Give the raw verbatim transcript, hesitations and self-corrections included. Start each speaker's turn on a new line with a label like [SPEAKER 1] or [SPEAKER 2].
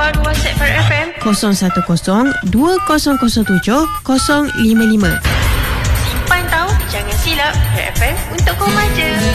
[SPEAKER 1] baru WhatsApp Farah F M
[SPEAKER 2] kosong satu kosong dua kosong kosong tujuh kosong lima lima.
[SPEAKER 1] Simpan tahu, jangan silap. Farah F M untuk kau maja.